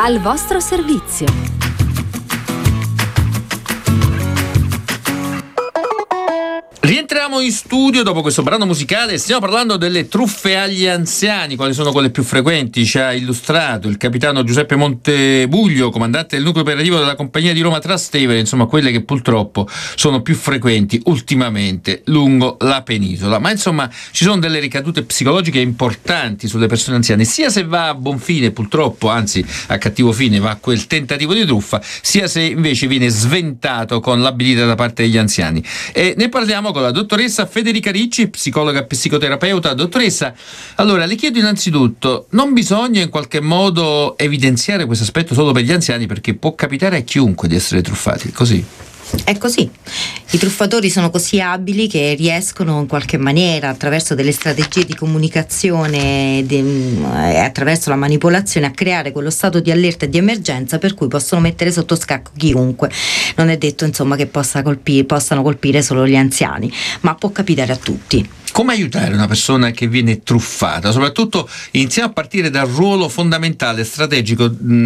al vostro servizio. Rientriamo in studio dopo questo brano musicale. Stiamo parlando delle truffe agli anziani. Quali sono quelle più frequenti? Ci ha illustrato il capitano Giuseppe Montebuglio, comandante del nucleo operativo della compagnia di Roma Trastevere. Insomma, quelle che purtroppo sono più frequenti ultimamente lungo la penisola. Ma insomma, ci sono delle ricadute psicologiche importanti sulle persone anziane, sia se va a buon fine, purtroppo, anzi a cattivo fine, va a quel tentativo di truffa, sia se invece viene sventato con l'abilità da parte degli anziani. E ne parliamo con la dottoressa Federica Ricci, psicologa e psicoterapeuta. Dottoressa, allora le chiedo innanzitutto, non bisogna in qualche modo evidenziare questo aspetto solo per gli anziani, perché può capitare a chiunque di essere truffati, così? È così. I truffatori sono così abili che riescono in qualche maniera, attraverso delle strategie di comunicazione e attraverso la manipolazione, a creare quello stato di allerta e di emergenza per cui possono mettere sotto scacco chiunque. Non è detto insomma che possano colpire solo gli anziani, ma può capitare a tutti. Come aiutare una persona che viene truffata? Soprattutto iniziamo a partire dal ruolo fondamentale, strategico,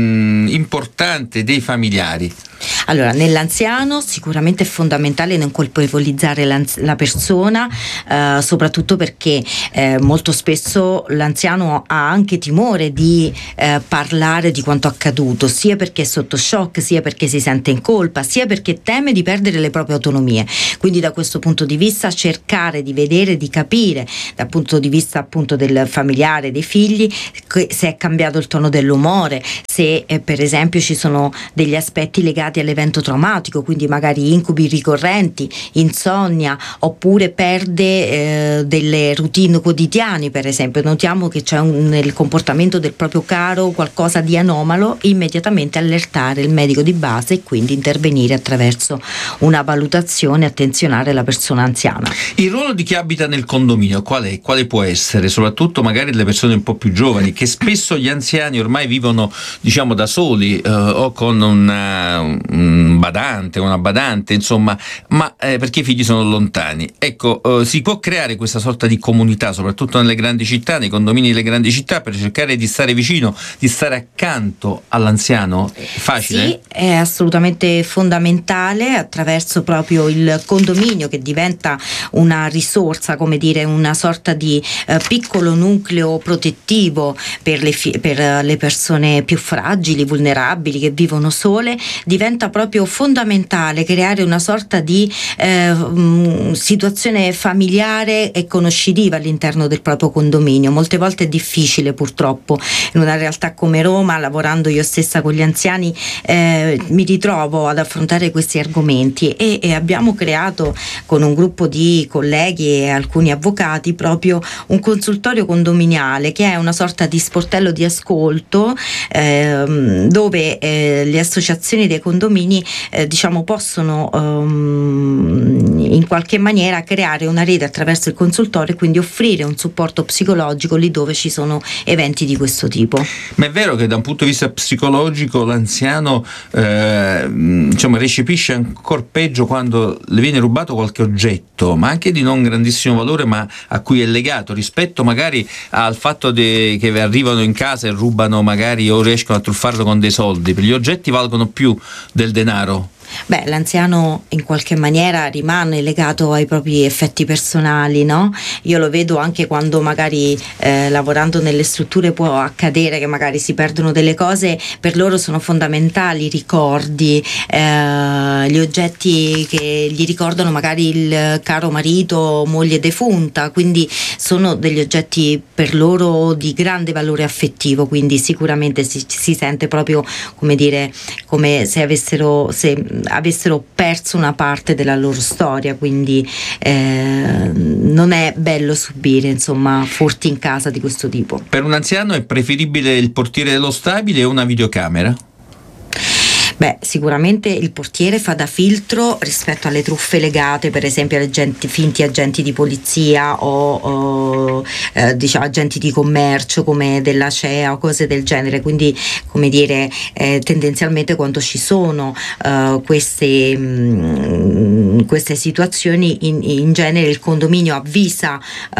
importante dei familiari. Allora, nell'anziano sicuramente è fondamentale non colpevolizzare la persona, soprattutto perché molto spesso l'anziano ha anche timore di parlare di quanto accaduto, sia perché è sotto shock, sia perché si sente in colpa, sia perché teme di perdere le proprie autonomie. Quindi da questo punto di vista cercare di vedere, di capire dal punto di vista appunto del familiare, dei figli, se è cambiato il tono dell'umore, se per esempio ci sono degli aspetti legati all'evento traumatico, quindi magari incubi ricorrenti, insonnia, oppure perde delle routine quotidiane. Per esempio notiamo che c'è nel comportamento del proprio caro qualcosa di anomalo, immediatamente allertare il medico di base e quindi intervenire attraverso una valutazione, attenzionare la persona anziana. Il ruolo di chi abita nel condominio qual è? Quale può essere? Soprattutto magari le persone un po' più giovani, che spesso gli anziani ormai vivono diciamo da soli o con un badante, una badante, insomma, ma perché i figli sono lontani. Ecco, si può creare questa sorta di comunità, soprattutto nelle grandi città, nei condomini delle grandi città, per cercare di stare vicino, di stare accanto all'anziano? È facile? Sì, è assolutamente fondamentale, attraverso proprio il condominio, che diventa una risorsa, come dire, una sorta di piccolo nucleo protettivo per le persone più fragili, vulnerabili, che vivono sole. Diventa proprio fondamentale creare una sorta di situazione familiare e conoscitiva all'interno del proprio condominio. Molte volte è difficile, purtroppo, in una realtà come Roma, lavorando io stessa con gli anziani, mi ritrovo ad affrontare questi argomenti e abbiamo creato con un gruppo di colleghi e alcuni avvocati proprio un consultorio condominiale, che è una sorta di sportello di ascolto dove le associazioni dei condomini diciamo possono in qualche maniera creare una rete attraverso il consultorio e quindi offrire un supporto psicologico lì dove ci sono eventi di questo tipo. Ma è vero che da un punto di vista psicologico l'anziano diciamo recepisce ancora peggio quando le viene rubato qualche oggetto, ma anche di non grandissimo valore, ma a cui è legato, rispetto magari al fatto che arrivano in casa e rubano magari o riescono a truffarlo con dei soldi. Per gli oggetti valgono più del denaro. Beh, l'anziano in qualche maniera rimane legato ai propri effetti personali, no? Io lo vedo anche quando magari lavorando nelle strutture può accadere che magari si perdono delle cose, per loro sono fondamentali i ricordi, gli oggetti che gli ricordano magari il caro marito o moglie defunta, quindi sono degli oggetti per loro di grande valore affettivo, quindi sicuramente si sente proprio, come dire, come se avessero perso una parte della loro storia, quindi non è bello subire insomma furti in casa di questo tipo. Per un anziano è preferibile il portiere dello stabile o una videocamera? Beh, sicuramente il portiere fa da filtro rispetto alle truffe legate per esempio agli finti agenti di polizia o diciamo agenti di commercio come della CEA o cose del genere, quindi come dire tendenzialmente quando ci sono queste situazioni in genere il condominio avvisa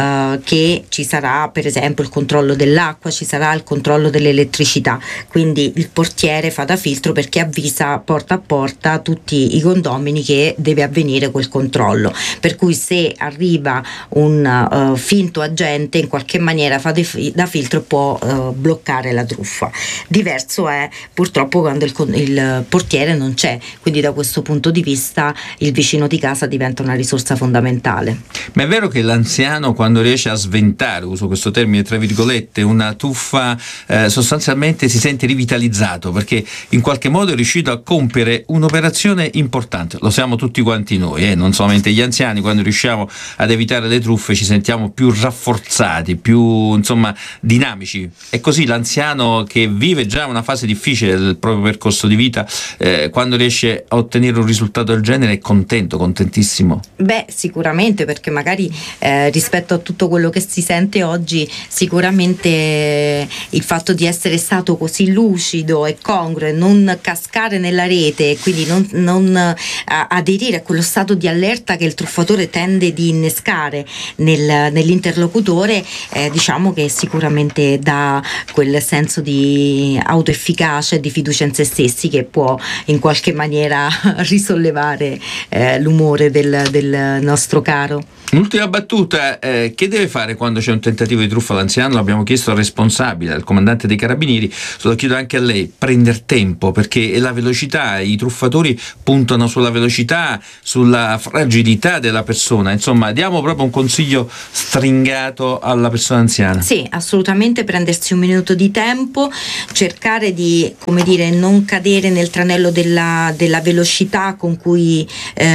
che ci sarà per esempio il controllo dell'acqua, ci sarà il controllo dell'elettricità, quindi il portiere fa da filtro perché avvisa porta a porta tutti i condomini che deve avvenire quel controllo, per cui se arriva un finto agente in qualche maniera fa da filtro può bloccare la truffa. Diverso è purtroppo quando il portiere non c'è, quindi da questo punto di vista il vicino di casa diventa una risorsa fondamentale. Ma è vero che l'anziano quando riesce a sventare, uso questo termine tra virgolette, una truffa sostanzialmente si sente rivitalizzato perché in qualche modo è riuscito a compiere un'operazione importante? Lo siamo tutti quanti noi, non solamente gli anziani. Quando riusciamo ad evitare le truffe ci sentiamo più rafforzati, più insomma dinamici. E così l'anziano che vive già una fase difficile del proprio percorso di vita, quando riesce a ottenere un risultato del genere è contento, contentissimo. Beh, sicuramente, perché magari rispetto a tutto quello che si sente oggi, sicuramente il fatto di essere stato così lucido e congruo e non cascare nella rete e quindi non aderire a quello stato di allerta che il truffatore tende di innescare nell'interlocutore, diciamo che sicuramente dà quel senso di autoefficacia e di fiducia in se stessi che può in qualche maniera risollevare l'umore del nostro caro. Un'ultima battuta, che deve fare quando c'è un tentativo di truffa all'anziano? L'abbiamo chiesto al responsabile, al comandante dei carabinieri, lo chiedo anche a lei: prender tempo, perché la velocità, i truffatori puntano sulla velocità, sulla fragilità della persona, insomma diamo proprio un consiglio stringato alla persona anziana. Sì, assolutamente, prendersi un minuto di tempo, cercare di, come dire, non cadere nel tranello della velocità con cui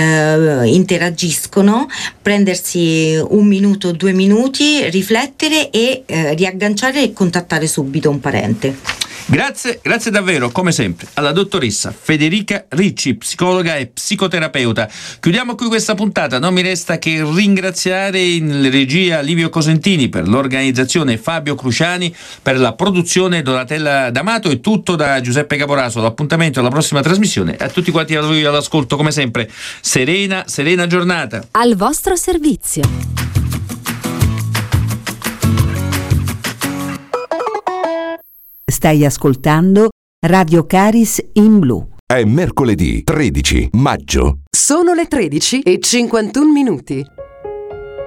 interagiscono, prendersi un minuto, 2 minuti, riflettere e riagganciare e contattare subito un parente. Grazie davvero, come sempre, alla dottoressa Federica Ricci, psicologa e psicoterapeuta. Chiudiamo qui questa puntata, non mi resta che ringraziare in regia Livio Cosentini, per l'organizzazione Fabio Cruciani, per la produzione Donatella D'Amato. È tutto da Giuseppe Caporaso, l'appuntamento alla prossima trasmissione. A tutti quanti a voi all'ascolto, come sempre, serena giornata. Al vostro servizio. Stai ascoltando Radio Caris in Blu. È mercoledì 13 maggio. Sono le 13:51.